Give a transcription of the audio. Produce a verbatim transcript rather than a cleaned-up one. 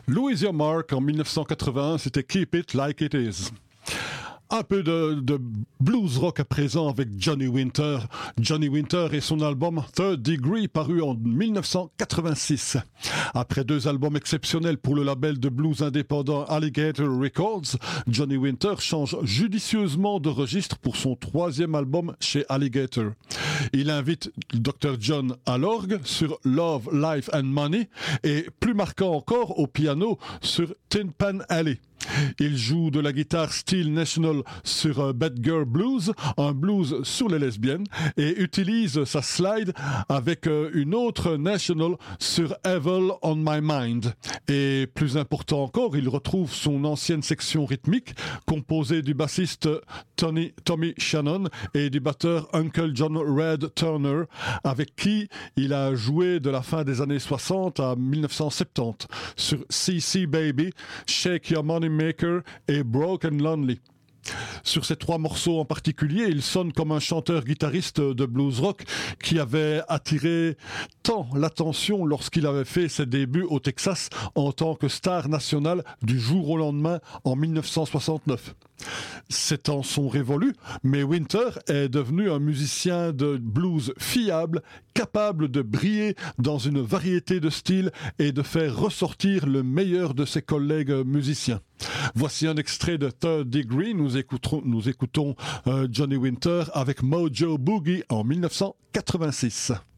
Louis Your Mark en mille neuf cent quatre-vingt-un, c'était Keep It Like It Is. Un peu de, de blues rock à présent avec Johnny Winter. Johnny Winter et son album Third Degree paru en mille neuf cent quatre-vingt-six. Après deux albums exceptionnels pour le label de blues indépendant Alligator Records, Johnny Winter change judicieusement de registre pour son troisième album chez Alligator. Il invite docteur John à l'orgue sur Love, Life and Money et plus marquant encore au piano sur Tin Pan Alley. Il joue de la guitare style National sur euh, Bad Girl Blues, un blues sur les lesbiennes, et utilise sa slide avec euh, une autre National sur Evil on My Mind. Et plus important encore, il retrouve son ancienne section rythmique composée du bassiste Tony, Tommy Shannon et du batteur Uncle John Red Turner, avec qui il a joué de la fin des années soixante à mille neuf cent soixante-dix sur C C Baby, Shake Your Money Maker et Broken Lonely. Sur ces trois morceaux en particulier, il sonne comme un chanteur-guitariste de blues rock qui avait attiré tant l'attention lorsqu'il avait fait ses débuts au Texas en tant que star nationale du jour au lendemain en mille neuf cent soixante-neuf. Ces temps sont révolus, mais Winter est devenu un musicien de blues fiable, capable de briller dans une variété de styles et de faire ressortir le meilleur de ses collègues musiciens. Voici un extrait de Third Degree. Nous écoutons, nous écoutons euh, Johnny Winter avec Mojo Boogie en mille neuf cent quatre-vingt-six.